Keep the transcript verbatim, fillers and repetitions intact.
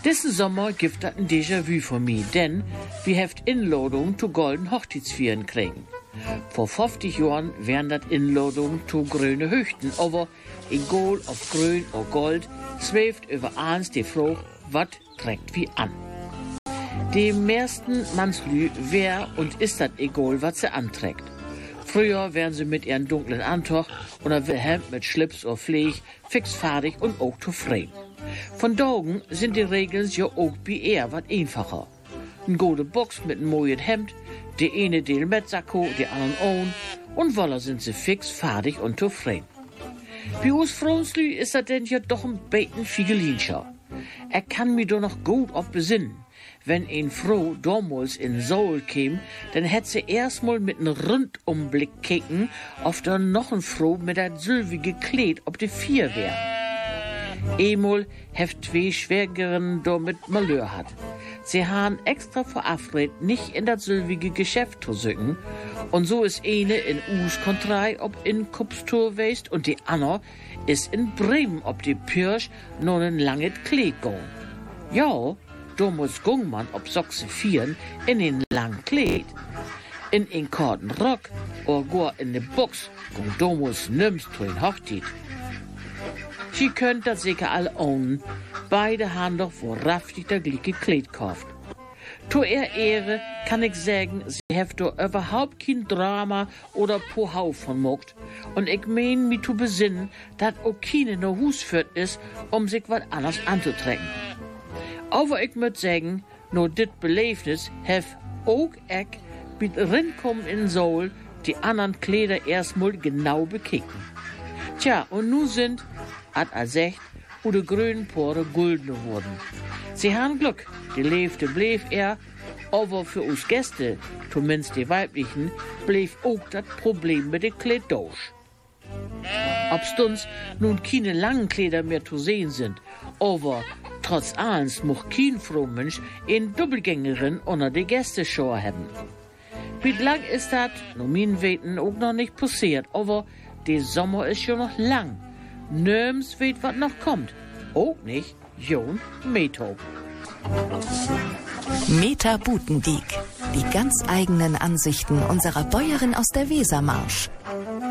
Diesen Sommer gibt das ein Déjà-vu von mir, denn wir heft Inladung zu golden Hochzeitsvieren kriegen. Vor fünfzig Jahren wären das Inladung zu grüne Hüchten, aber egal ob grün oder gold, schwebt über eins die Frage, was trägt wie an. Dem meisten Mannslü wär und ist das egal, was sie anträgt. Früher wären sie mit ihren dunklen Antoch oder Hemd mit Schlips oder Pfleg fixfertig und auch zufrieden. Von Daugen sind die Regeln ja auch bei eher was einfacher. Ein gute Box mit einem neuen Hemd, die eine Del mit Sakko, die anderen ohne, und voller sind sie fix, fertig und zufrieden. Bei uns Frauenslü ist das denn ja doch ein bisschen Figelinscher. Er kann mich doch noch gut auf besinnen. Wenn ein Frau damals in Seoul käm, dann hätt sie erstmal mit einem Rundumblick kicken, ob da noch ein Frau mit der sylvige Kleid ob die vier wär. Emol heft zwei Schwägerinnen da mit Malheur hat. Sie han extra verabredet, nicht in das sylvige Geschäft zu sücken. Und so ist eine in Us Kontrei ob in Kupstur weist und die andere ist in Bremen ob die Pirsch noch ein langes Kleid gehen. Ja, da muss Gungmann ob Sochse vieren in den langen Kleid. In den korten Rock oder gar in de Box, und da muss nimmst zu den Hochzeit. Sie könnt das sicher alle ohnen. Beide haben doch wahrhaftig der gleiche Kleid gekauft. Zu ihr Ehre kann ich sagen, sie heft doch überhaupt kein Drama oder Pohau von mogt. Und ich mein, mich zu besinnen, dass auch keine no Hus führt ist, um sich was anderes anzutrecken. Aber ich müt sagen, no dit Beleefnis hef auch ich mit Rinkommen in Seoul die anderen Kleider erstmal genau bekicken. Tja, und nu sind, hat er secht, wo de grünen Pore gulden wurden. Sie haben Glück, die Leefte blieb er, aber für uns Gäste, zumindest die weiblichen, blieb auch das Problem mit den Kleid durch. Obstens nun keine langen Kleider mehr zu sehen sind, aber trotz allens mocht kein Fraumensch in Doppelgängerin unter die Gästeschau haben. Wie lang ist das, nur mein Weten auch noch nicht passiert, aber der Sommer ist schon noch lang. Nirgends weet, was noch kommt. Auch nicht Jon Metho. Meta Butendiek. Die ganz eigenen Ansichten unserer Bäuerin aus der Wesermarsch.